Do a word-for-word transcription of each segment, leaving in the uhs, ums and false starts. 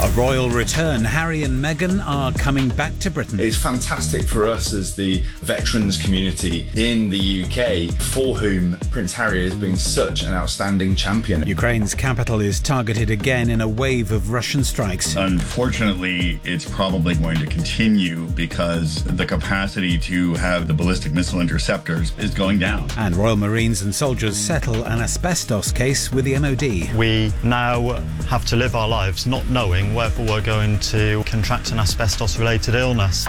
A royal return. Harry and Meghan are coming back to Britain. It's fantastic for us as the veterans community in the U K, for whom Prince Harry has been such an outstanding champion. Ukraine's capital is targeted again in a wave of Russian strikes. Unfortunately, it's probably going to continue because the capacity to have the ballistic missile interceptors is going down. And Royal Marines and soldiers settle an asbestos case with the M O D. We now have to live our lives not knowing whether we're going to contract an asbestos-related illness.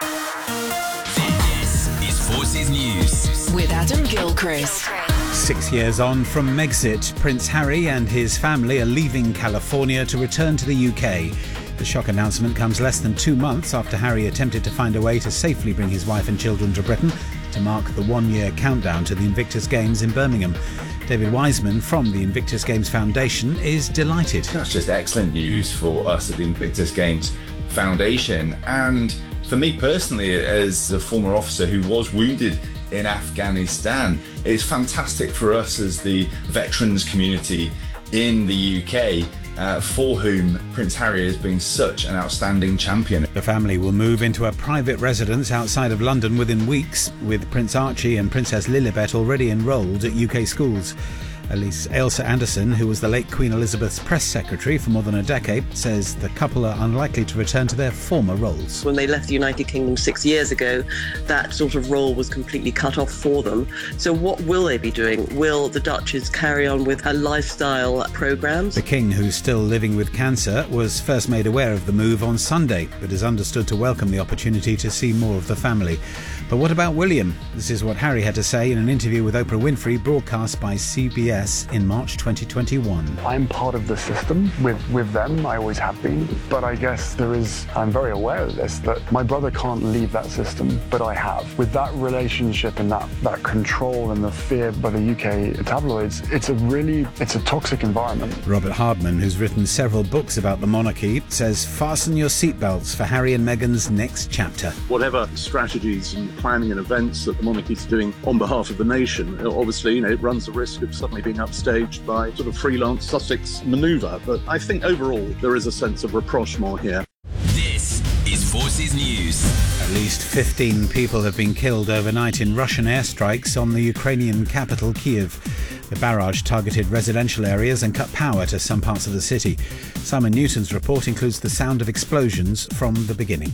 This is Forces News with Adam Gilchrist. Six years on from Megxit, Prince Harry and his family are leaving California to return to the U K. The shock announcement comes less than two months after Harry attempted to find a way to safely bring his wife and children to Britain to mark the one-year countdown to the Invictus Games in Birmingham. David Wiseman from the Invictus Games Foundation is delighted. That's just excellent news for us at the Invictus Games Foundation. And for me personally, as a former officer who was wounded in Afghanistan, it's fantastic for us as the veterans community in the U K, Uh, for whom Prince Harry has been such an outstanding champion. The family will move into a private residence outside of London within weeks, with Prince Archie and Princess Lilibet already enrolled at U K schools. At least Ailsa Anderson, who was the late Queen Elizabeth's press secretary for more than a decade, says the couple are unlikely to return to their former roles. When they left the United Kingdom six years ago, that sort of role was completely cut off for them. So what will they be doing? Will the Duchess carry on with her lifestyle programmes? The King, who's still living with cancer, was first made aware of the move on Sunday, but is understood to welcome the opportunity to see more of the family. But what about William? This is what Harry had to say in an interview with Oprah Winfrey, broadcast by C B S in March twenty twenty-one. I'm part of the system with, with them, I always have been, but I guess there is, I'm very aware of this, that my brother can't leave that system, but I have. With that relationship and that, that control and the fear by the U K tabloids, it's a really, it's a toxic environment. Robert Hardman, who's written several books about the monarchy, says fasten your seatbelts for Harry and Meghan's next chapter. Whatever strategies and planning and events that the monarchy is doing on behalf of the nation, obviously, you know, it runs the risk of suddenly being upstaged by sort of freelance Sussex manoeuvre. But I think overall there is a sense of rapprochement here. This is Forces News. At least fifteen people have been killed overnight in Russian airstrikes on the Ukrainian capital, Kyiv. The barrage targeted residential areas and cut power to some parts of the city. Simon Newton's report includes the sound of explosions from the beginning.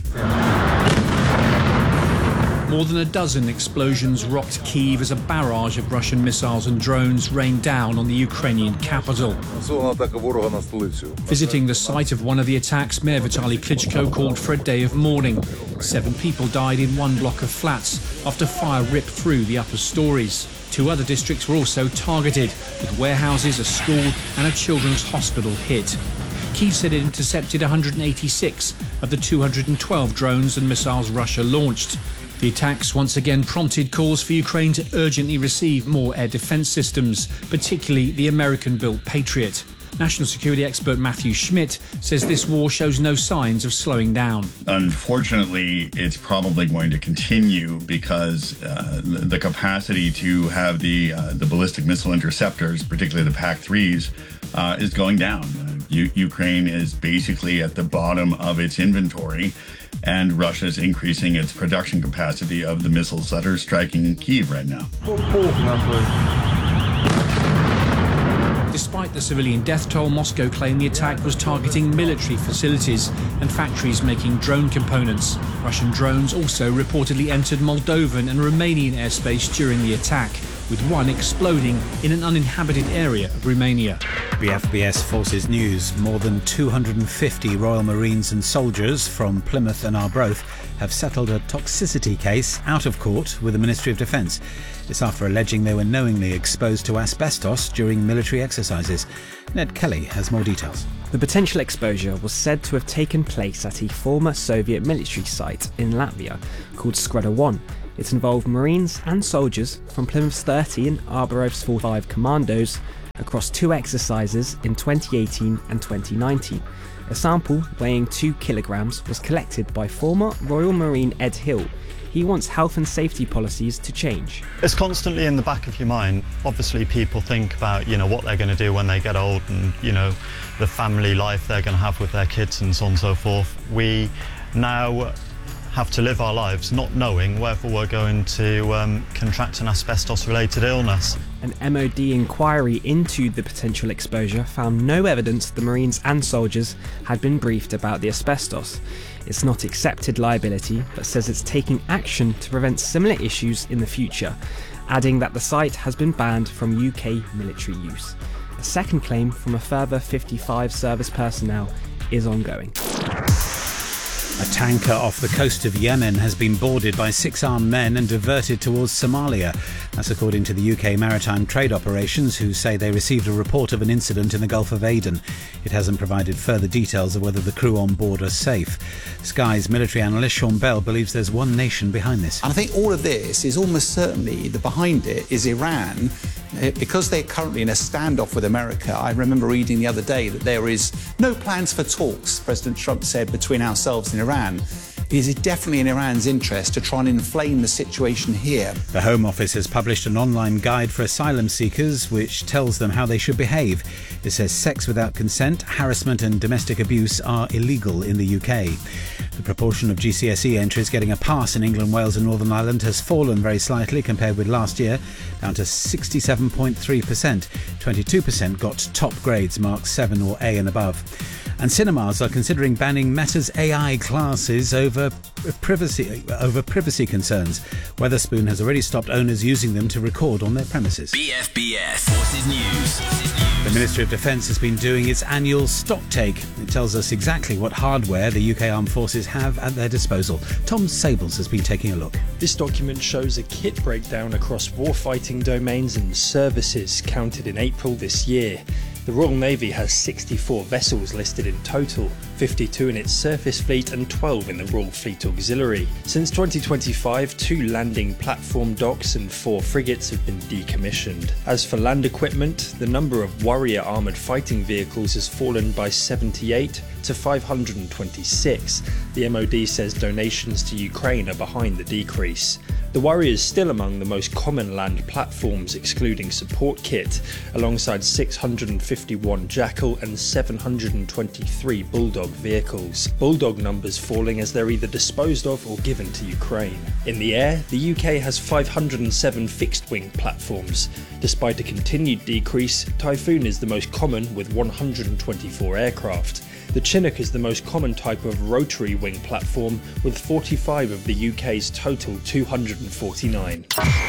More than a dozen explosions rocked Kyiv as a barrage of Russian missiles and drones rained down on the Ukrainian capital. Visiting the site of one of the attacks, Mayor Vitaly Klitschko called for a day of mourning. Seven people died in one block of flats after fire ripped through the upper stories. Two other districts were also targeted, with warehouses, a school and a children's hospital hit. Kyiv said it intercepted one hundred eighty-six of the two hundred twelve drones and missiles Russia launched. The attacks once again prompted calls for Ukraine to urgently receive more air defence systems, particularly the American-built Patriot. National security expert Matthew Schmidt says this war shows no signs of slowing down. Unfortunately, it's probably going to continue because uh, the capacity to have the uh, the ballistic missile interceptors, particularly the P A C threes, uh, is going down. Uh, U- Ukraine is basically at the bottom of its inventory, and Russia is increasing its production capacity of the missiles that are striking Kyiv right now. Despite the civilian death toll, Moscow claimed the attack was targeting military facilities and factories making drone components. Russian drones also reportedly entered Moldovan and Romanian airspace during the attack, with one exploding in an uninhabited area of Romania. The F B S Forces News. More than two hundred fifty Royal Marines and soldiers from Plymouth and Arbroath have settled a toxicity case out of court with the Ministry of Defence. It's after alleging they were knowingly exposed to asbestos during military exercises. Ned Kelly has more details. The potential exposure was said to have taken place at a former Soviet military site in Latvia called Skreda one. It involved Marines and soldiers from Plymouth's thirty and Arbroath's forty-five commandos across two exercises in twenty eighteen and twenty nineteen. A sample weighing two kilograms was collected by former Royal Marine Ed Hill. He wants health and safety policies to change. It's constantly in the back of your mind. Obviously, people think about, you know, what they're going to do when they get old and, you know, the family life they're going to have with their kids and so on and so forth. We now have to live our lives not knowing whether we're going to um, contract an asbestos-related illness. An M O D inquiry into the potential exposure found no evidence the Marines and soldiers had been briefed about the asbestos. It's not accepted liability, but says it's taking action to prevent similar issues in the future, adding that the site has been banned from U K military use. A second claim from a further fifty-five service personnel is ongoing. A tanker off the coast of Yemen has been boarded by six armed men and diverted towards Somalia. That's according to the U K Maritime Trade Operations, who say they received a report of an incident in the Gulf of Aden. It hasn't provided further details of whether the crew on board are safe. Sky's military analyst Sean Bell believes there's one nation behind this. And I think all of this is almost certainly, the behind it is Iran. Because they're currently in a standoff with America, I remember reading the other day that there is no plans for talks, President Trump said, between ourselves and Iran. It is definitely in Iran's interest to try and inflame the situation here. The Home Office has published an online guide for asylum seekers which tells them how they should behave. It says sex without consent, harassment and domestic abuse are illegal in the U K. The proportion of G C S E entries getting a pass in England, Wales and Northern Ireland has fallen very slightly compared with last year, down to sixty-seven point three percent. twenty-two percent got top grades marked seven or A and above. And cinemas are considering banning Meta's A I classes over privacy over privacy concerns. Weatherspoon has already stopped owners using them to record on their premises. B F B S Forces News. The Ministry of Defence has been doing its annual stock take. It tells us exactly what hardware the U K Armed Forces have at their disposal. Tom Sables has been taking a look. This document shows a kit breakdown across warfighting domains and services counted in April this year. The Royal Navy has sixty-four vessels listed in total, fifty-two in its surface fleet and twelve in the Royal Fleet Auxiliary. Since twenty twenty-five, two landing platform docks and four frigates have been decommissioned. As for land equipment, the number of Warrior armoured fighting vehicles has fallen by seventy-eight to five hundred twenty-six. The M O D says donations to Ukraine are behind the decrease. The Warrior is still among the most common land platforms, excluding support kit, alongside six hundred fifty-one Jackal and seven hundred twenty-three Bulldog vehicles. Bulldog numbers falling as they're either disposed of or given to Ukraine. In the air, the U K has five hundred seven fixed-wing platforms. Despite a continued decrease, Typhoon is the most common with one hundred twenty-four aircraft. The Chinook is the most common type of rotary wing platform, with forty-five of the U K's total two hundred forty-nine.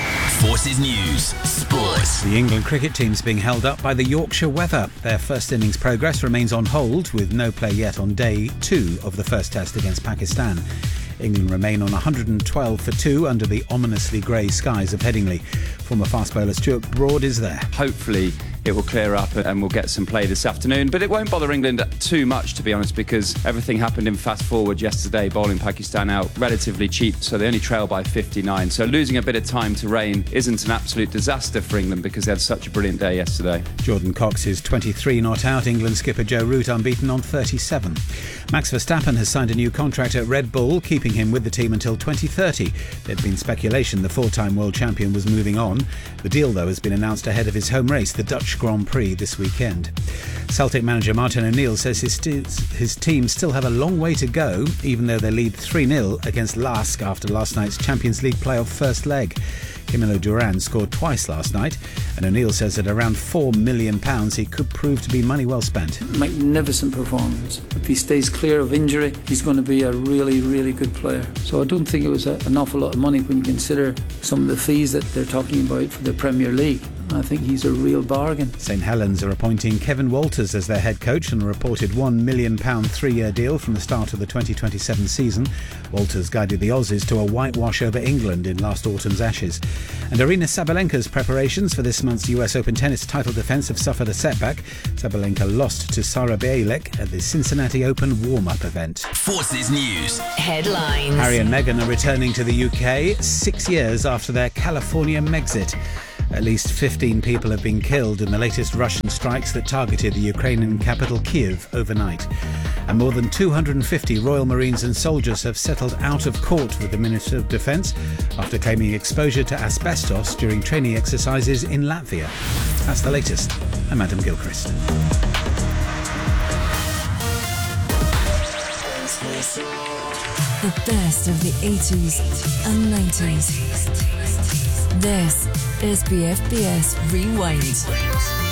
Forces News Sports. The England cricket team's being held up by the Yorkshire weather. Their first innings progress remains on hold, with no play yet on day two of the first test against Pakistan. England remain on one hundred twelve for two under the ominously grey skies of Headingley. Former fast bowler Stuart Broad is there. Hopefully it will clear up and we'll get some play this afternoon, but it won't bother England too much, to be honest, because everything happened in fast forward yesterday, bowling Pakistan out relatively cheap, so they only trail by fifty-nine. So losing a bit of time to rain isn't an absolute disaster for England because they had such a brilliant day yesterday. Jordan Cox is twenty-three not out. England skipper Joe Root unbeaten on thirty-seven. Max Verstappen has signed a new contract at Red Bull, keeping him with the team until twenty thirty. There'd been speculation the four-time world champion was moving on. The deal, though, has been announced ahead of his home race, the Dutch Grand Prix, this weekend. Celtic manager Martin O'Neill says his, st- his team still have a long way to go, even though they lead three nil against Lask after last night's Champions League playoff first leg. Camilo Duran scored twice last night, and O'Neill says at around four million pounds he could prove to be money well spent. Magnificent performance. If he stays clear of injury, he's going to be a really, really good player. So I don't think it was a, an awful lot of money when you consider some of the fees that they're talking about for the Premier League. I think he's a real bargain. St Helens are appointing Kevin Walters as their head coach and a reported one million pounds three-year deal from the start of the twenty twenty-seven season. Walters guided the Aussies to a whitewash over England in last autumn's Ashes. And Arina Sabalenka's preparations for this month's U S Open tennis title defence have suffered a setback. Sabalenka lost to Sara Bialek at the Cincinnati Open warm-up event. Forces News Headlines. Harry and Meghan are returning to the U K six years after their California Megxit. At least fifteen people have been killed in the latest Russian strikes that targeted the Ukrainian capital Kyiv overnight. And more than two hundred fifty Royal Marines and soldiers have settled out of court with the Minister of Defence after claiming exposure to asbestos during training exercises in Latvia. That's the latest. I'm Adam Gilchrist. The best of the eighties and nineties. This is B F B S Rewind.